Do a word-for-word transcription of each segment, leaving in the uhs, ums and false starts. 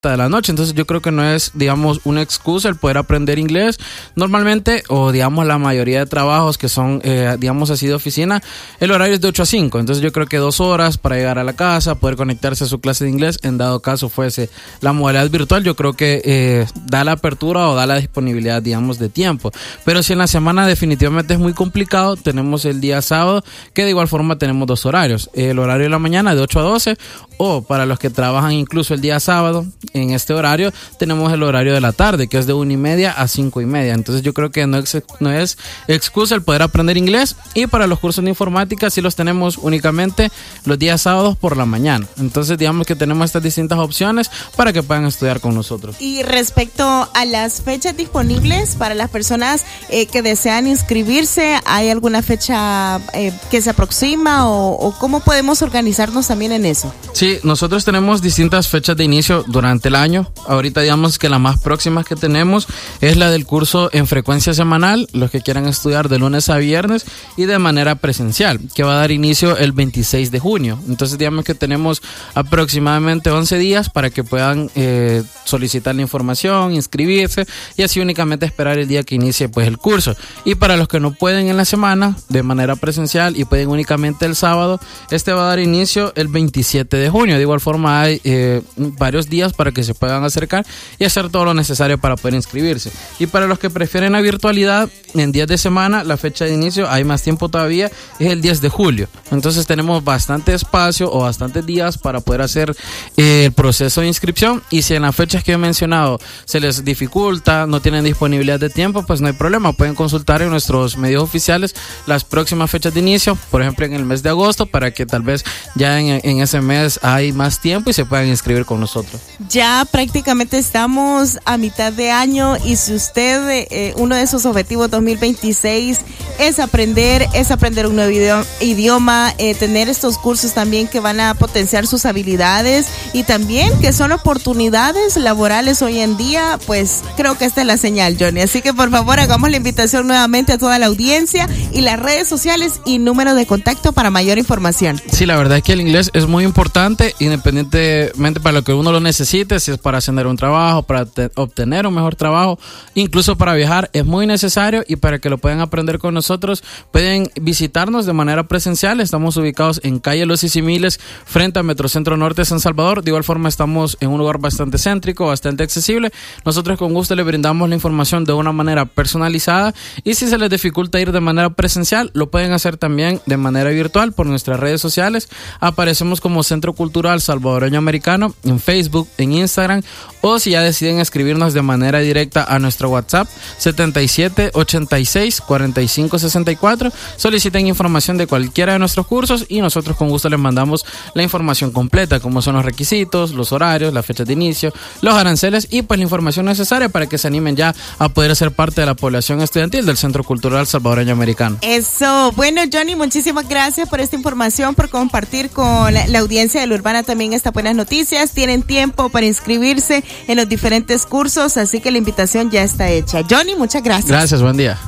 de la noche. Entonces yo creo que no es, digamos, una excusa el poder aprender inglés. Normalmente, o digamos la mayoría de trabajos que son, eh, digamos así, de oficina, el horario es de ocho a cinco. Entonces yo creo que dos horas para llegar a la casa, poder conectarse a su clase de inglés, en dado caso fuese la modalidad virtual, yo creo que eh, da la apertura o da la disponibilidad, digamos, de tiempo. Pero si en la semana definitivamente es muy complicado, tenemos el día sábado, que de igual forma tenemos dos horarios. El horario de la mañana de ocho a doce, o para los que trabajan incluso el día sábado, en este horario tenemos el horario de la tarde, que es de una y media a cinco y media. Entonces yo creo que no es, no es excusa el poder aprender inglés. Y para los cursos de informática sí los tenemos únicamente los días sábados por la mañana. Entonces digamos que tenemos estas distintas opciones para que puedan estudiar con nosotros. Y respecto a las fechas disponibles para las personas eh, que desean inscribirse, ¿hay alguna fecha eh, que se aproxima o, o cómo podemos organizarnos también en eso? Sí, nosotros tenemos distintas fechas de inicio durante el año. Ahorita digamos que la más próxima que tenemos es la del curso en frecuencia semanal, los que quieran estudiar de lunes a viernes y de manera presencial, que va a dar inicio el veintiséis de junio. Entonces digamos que tenemos aproximadamente once días para que puedan eh, solicitar la información, inscribirse y así únicamente esperar el día que inicie pues el curso. Y para los que no pueden en la semana de manera presencial y pueden únicamente el sábado, este va a dar inicio el veintisiete de junio. De igual forma hay eh, varios días para que se puedan acercar y hacer todo lo necesario para poder inscribirse. Y para los que prefieren la virtualidad, en días de semana, la fecha de inicio, hay más tiempo todavía, es el diez de julio. Entonces tenemos bastante espacio o bastantes días para poder hacer eh, el proceso de inscripción. Y si en las fechas que he mencionado se les dificulta, no tienen disponibilidad de tiempo, pues no hay problema, pueden consultar en nuestros medios oficiales las próximas fechas de inicio, por ejemplo en el mes de agosto, para que tal vez ya en, en ese mes hay más tiempo y se puedan inscribir con nosotros. Ya prácticamente estamos a mitad de año y si usted, eh, uno de sus objetivos dos mil veintiséis es aprender, es aprender un nuevo idioma, eh, tener estos cursos también que van a potenciar sus habilidades y también que son oportunidades laborales hoy en día, pues creo que esta es la señal, Johnny. Así que por favor hagamos la invitación nuevamente a toda la audiencia y las redes sociales y número de contacto para mayor información. Sí, la verdad es que el inglés es muy importante, independientemente para lo que uno lo necesite, si es para ascender un trabajo, para te- obtener un mejor trabajo, incluso para viajar, es muy necesario. Y para que lo puedan aprender con nosotros, pueden visitarnos de manera presencial. Estamos ubicados en calle Los Isimiles, frente a Metrocentro Norte de San Salvador. De igual forma estamos en un lugar bastante céntrico, bastante accesible. Nosotros con gusto le brindamos la información de una manera personalizada, y si se les dificulta ir de manera presencial, lo pueden hacer también de manera virtual por nuestras redes sociales. Aparecemos como Centro Cultural Salvadoreño Americano en Facebook, en Instagram, o si ya deciden escribirnos de manera directa a nuestro WhatsApp setenta y siete ochenta y seis cuarenta y cinco sesenta y cuatro, soliciten información de cualquiera de nuestros cursos y nosotros con gusto les mandamos la información completa, como son los requisitos, los horarios, la fecha de inicio, los aranceles y pues la información necesaria para que se animen ya a poder ser parte de la población estudiantil del Centro Cultural Salvadoreño Americano. Eso, bueno Johnny, muchísimas gracias por esta información, por compartir con la, la audiencia de La Urbana también estas buenas noticias. Tienen tiempo para inscribirse en los diferentes cursos, así que la invitación ya está hecha. Johnny, muchas gracias. Gracias, buen día.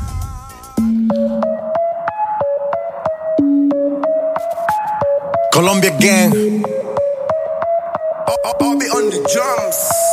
Colombia gang. I'll, I'll be on the drums.